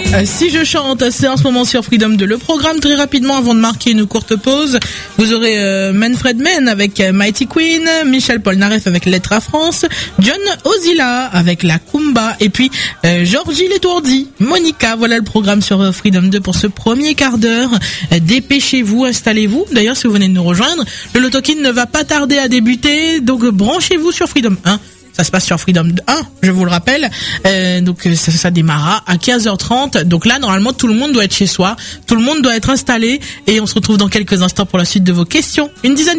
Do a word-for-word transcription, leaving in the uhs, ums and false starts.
Euh, si je chante, c'est en ce moment sur Freedom deux. Le programme, très rapidement, avant de marquer une courte pause, vous aurez euh, Manfred Mann avec euh, Mighty Queen, Michel Polnareff avec Lettre à France, John Ozilla avec La Kumba, et puis euh, Georgie l'étourdi, Monica. Voilà le programme sur euh, Freedom deux pour ce premier quart d'heure. Euh, dépêchez-vous, installez-vous. D'ailleurs, si vous venez de nous rejoindre, le Loto-Kin ne va pas tarder à débuter, donc euh, branchez-vous sur Freedom un. Ça se passe sur Freedom un, je vous le rappelle. Euh, donc ça, ça démarra à quinze heures trente. Donc là, normalement, tout le monde doit être chez soi. Tout le monde doit être installé. Et on se retrouve dans quelques instants pour la suite de vos questions. Une dizaine